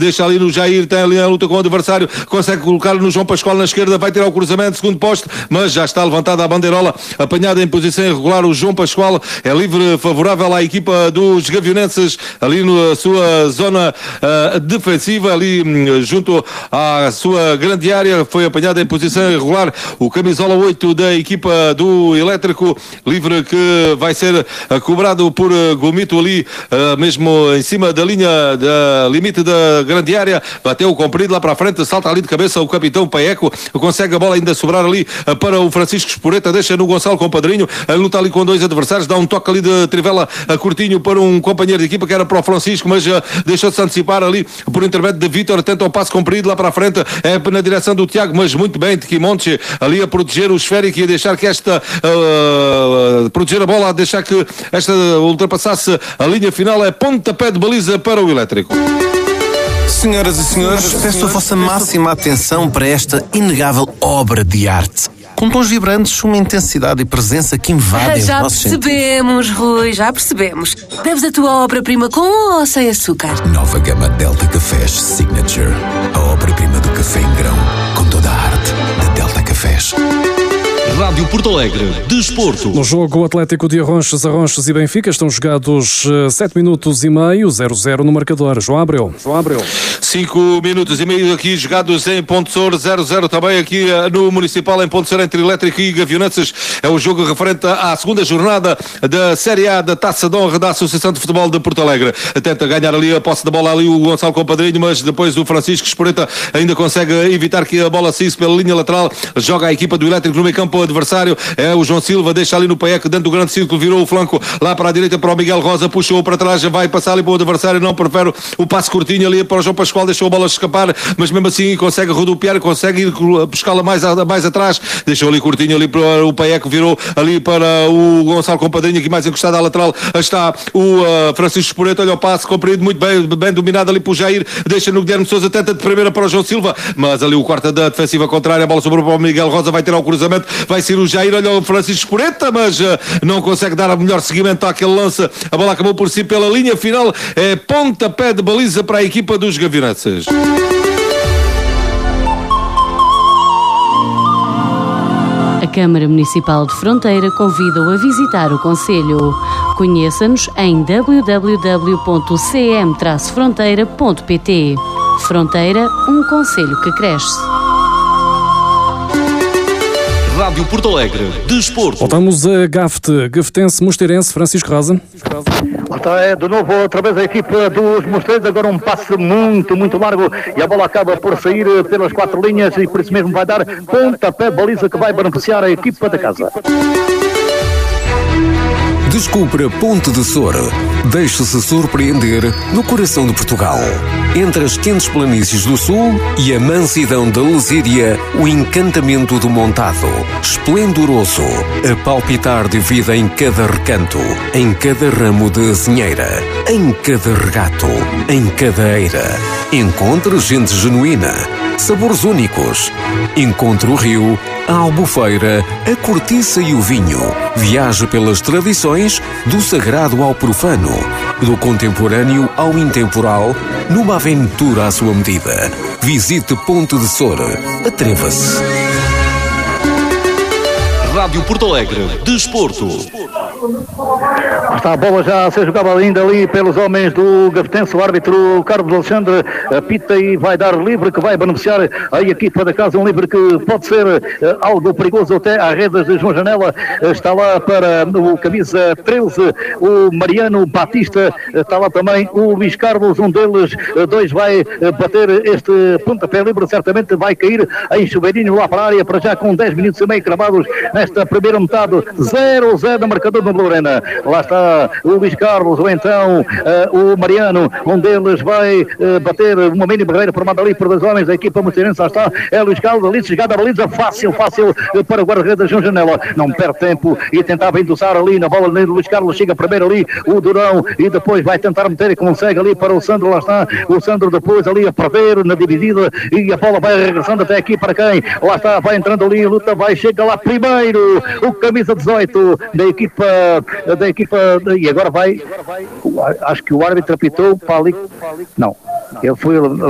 deixa ali no Jair, tem ali a luta com o adversário, consegue colocar no João Pascoal na esquerda, vai tirar o cruzamento, segundo poste, mas já está levantada a bandeirola, apanhada em posição irregular o João Pascoal, é livre, favorável à equipa dos Gavionenses, ali na sua zona defensiva, ali junto à sua grande área, foi apanhada em posição irregular o camisola 8 da equipa do Elétrico, livre que vai ser cobrado por Gomito ali, mesmo em cima da linha da limite da grande área, bateu o comprido lá para a frente, salta ali de cabeça o capitão Paeco, consegue a bola ainda sobrar ali para o Francisco Espureta, deixa no Gonçalo Compadrinho, luta ali com dois adversários, dá um toque ali de trivela a curtinho para um companheiro de equipa que era para o Francisco, mas deixou-se antecipar ali por intermédio de Vítor, tenta o passo comprido lá para a frente, é na direção do Tiago, mas muito bem de Quimonte ali a proteger o esférico e a deixar que esta proteger a bola, a deixar que esta ultrapassasse a linha final, é pontapé de baliza para o Elétrico. Senhoras e senhores, peço a vossa máxima atenção para esta inegável obra de arte. Com tons vibrantes, uma intensidade e presença que invadem os nossos sentidos. Já percebemos, Rui, já percebemos. Deves a tua obra-prima com ou sem açúcar? Nova gama Delta Cafés Signature. A obra-prima do café em grão, com toda a arte da Delta Cafés. Rádio Porto Alegre, Desporto. No jogo, o Atlético de Arronches e Benfica estão jogados 7 minutos e meio, 0-0 no marcador. João Abreu. 5 minutos e meio aqui jogados em Pontessor, 0-0 também aqui no Municipal em Pontessor entre Elétrico e Gavionenses. É o jogo referente à segunda jornada da Série A da Taça de Honra da Associação de Futebol de Porto Alegre. Tenta ganhar ali a posse da bola ali o Gonçalo Compadrinho, mas depois o Francisco Espureta ainda consegue evitar que a bola saísse pela linha lateral. Joga a equipa do Elétrico no meio campo adversário, é o João Silva, deixa ali no Paeco, dentro do grande círculo, virou o flanco lá para a direita para o Miguel Rosa, puxou para trás, já vai passar ali para o adversário, não prefere o passe curtinho ali para o João Pascoal, deixou a bola escapar, mas mesmo assim consegue rodopiar, consegue ir buscá-la mais atrás, deixou ali curtinho ali para o Paeco, virou ali para o Gonçalo Compadrinho, aqui mais encostado à lateral, está o Francisco Espureta, olha o passe comprido, muito bem dominado ali para o Jair, deixa no Guilherme Sousa, tenta de primeira para o João Silva, mas ali o quarto da defensiva contrária, a bola sobrou para o Miguel Rosa, vai tirar o cruzamento, vai ser o Jair, olha o Francisco Espureta, mas não consegue dar o melhor seguimento àquele lance, a bola acabou por si pela linha final, é pontapé de baliza para a equipa dos Gavionenses. A Câmara Municipal de Fronteira convida-o a visitar o concelho. Conheça-nos em www.cm-fronteira.pt. Fronteira, um concelho que cresce. Rádio Porto Alegre, Desporto. Voltamos a Gafte, Gaftense, Mosteirense, Francisco Rosa. É de novo outra vez a equipa dos Mosteiros, agora um passe muito largo e a bola acaba por sair pelas 4 linhas e por isso mesmo vai dar pontapé baliza que vai beneficiar a equipa da casa. Descubra Ponte de Sor. Deixe-se surpreender no coração de Portugal. Entre as quentes planícies do sul e a mansidão da Lesíria, o encantamento do Montado. Esplendoroso, a palpitar de vida em cada recanto, em cada ramo de azinheira, em cada regato, em cada eira. Encontre gente genuína, sabores únicos. Encontre o rio, a albufeira, a cortiça e o vinho. Viaje pelas tradições, do sagrado ao profano, do contemporâneo ao intemporal, numa aventura à sua medida. Visite Ponte de Sor. Atreva-se. Rádio Porto Alegre, Desporto. Está a bola já a ser jogada ainda ali pelos homens do Gaftense. O árbitro Carlos Alexandre apita e vai dar livre que vai beneficiar a equipa da casa. Um livre que pode ser algo perigoso até às redes de João Janela. Está lá para o camisa 13 o Mariano Batista. Está lá também o Luís Carlos. Um deles dois vai bater este pontapé livre. Certamente vai cair em chuveirinho lá para a área, para já com 10 minutos e meio cravados nesta primeira metade. 0-0 no marcador do Lorena. Lá está o Luís Carlos, ou então o Mariano. Um deles vai bater uma mini barreira formada ali por 2 homens da equipa mosteirense. Lá está, é Luís Carlos ali, chegada à baliza, fácil para o guarda-redes João Janela. Não perde tempo e tentava endossar ali na bola. Luís Carlos chega primeiro ali, o Durão, e depois vai tentar meter e consegue ali para o Sandro. Lá está o Sandro depois ali a perder na dividida e a bola vai regressando até aqui para quem? Lá está, vai entrando ali em luta, chega lá primeiro o camisa 18 da equipa e agora vai, acho que o árbitro apitou para ali, não, ele foi